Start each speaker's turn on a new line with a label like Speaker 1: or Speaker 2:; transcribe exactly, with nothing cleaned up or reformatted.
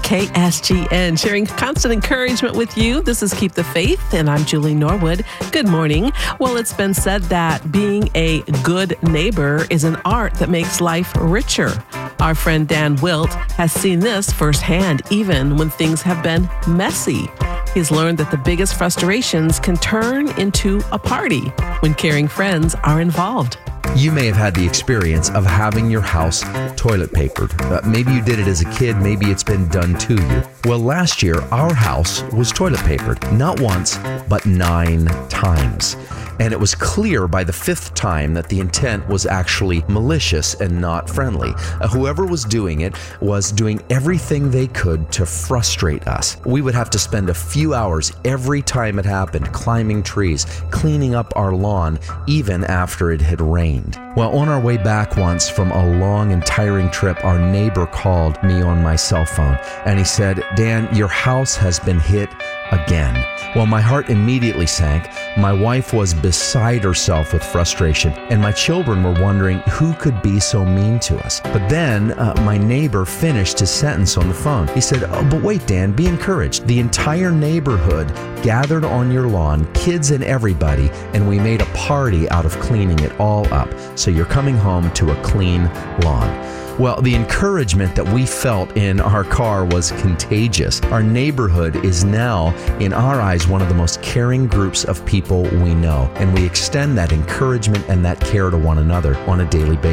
Speaker 1: K S G N, sharing constant encouragement with you. This is Keep the Faith, and I'm Julie Norwood. Good morning. Well, it's been said that being a good neighbor is an art that makes life richer. Our friend Dan Wilt has seen this firsthand, even when things have been messy. He's learned that the biggest frustrations can turn into a party when caring friends are involved.
Speaker 2: You may have had the experience of having your house toilet papered. Uh, maybe you did it as a kid, maybe it's been done to you. Well, last year, our house was toilet papered, not once, but nine times. And it was clear by the fifth time that the intent was actually malicious and not friendly. Uh, whoever was doing it was doing everything they could to frustrate us. We would have to spend a few hours every time it happened, climbing trees, cleaning up our lawn, even after it had rained. Well, on our way back once from a long and tiring trip, our neighbor called me on my cell phone, and he said, "Dan, your house has been hit again." Well, my heart immediately sank. My wife was beside herself with frustration, and my children were wondering who could be so mean to us. But then uh, my neighbor finished his sentence on the phone. He said, "Oh, but wait, Dan, be encouraged. The entire neighborhood gathered on your lawn, kids and everybody, and we made a party out of cleaning it all up. So you're coming home to a clean lawn." Well, the encouragement that we felt in our car was contagious. Our neighborhood is now, in our eyes, one of the most caring groups of people we know, and we extend that encouragement and that care to one another on a daily basis.